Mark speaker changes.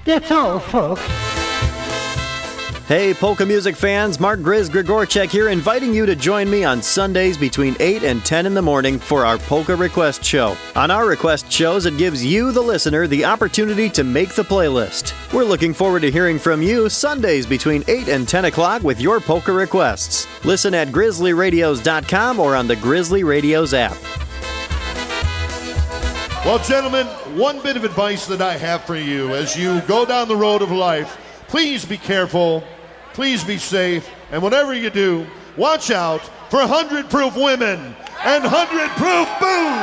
Speaker 1: That's all, folks.
Speaker 2: Hey, polka music fans, Mark Grizz Grigorchek here, inviting you to join me on Sundays between 8 and 10 in the morning for our Polka Request Show. On our request shows, it gives you, the listener, the opportunity to make the playlist. We're looking forward to hearing from you Sundays between 8 and 10 o'clock with your polka requests. Listen at grizzlyradios.com or on the Grizzly Radios app.
Speaker 3: Well, gentlemen, one bit of advice that I have for you as you go down the road of life, please be careful, please be safe, and whatever you do, watch out for 100-proof women and 100-proof booze!